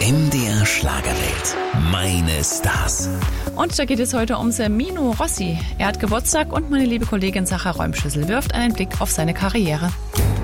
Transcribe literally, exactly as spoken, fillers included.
M D R Schlagerwelt. Meine Stars. Und da geht es heute um Mino Rossi. Er hat Geburtstag und meine liebe Kollegin Sacha Räumschüssel wirft einen Blick auf seine Karriere.